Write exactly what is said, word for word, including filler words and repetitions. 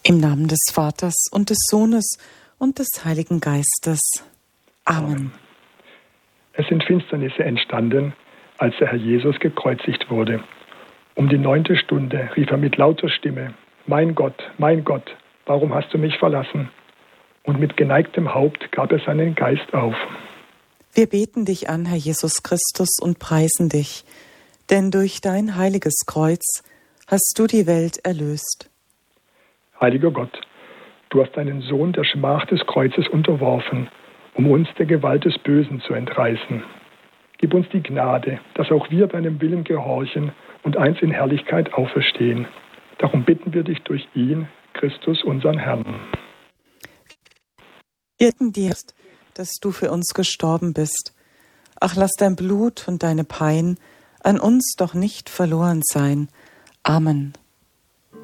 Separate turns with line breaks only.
Im Namen des Vaters und des Sohnes und des Heiligen Geistes. Amen.
Es sind Finsternisse entstanden, als der Herr Jesus gekreuzigt wurde. Um die neunte Stunde rief er mit lauter Stimme: Mein Gott, mein Gott, warum hast du mich verlassen? Und mit geneigtem Haupt gab er seinen Geist auf.
Wir beten dich an, Herr Jesus Christus, und preisen dich, denn durch dein heiliges Kreuz hast du die Welt erlöst.
Heiliger Gott, du hast deinen Sohn der Schmach des Kreuzes unterworfen, um uns der Gewalt des Bösen zu entreißen. Gib uns die Gnade, dass auch wir deinem Willen gehorchen und einst in Herrlichkeit auferstehen. Darum bitten wir dich durch ihn, Christus, unseren Herrn.
Wir bitten dir, dass du für uns gestorben bist. Ach, lass dein Blut und deine Pein an uns doch nicht verloren sein. Amen.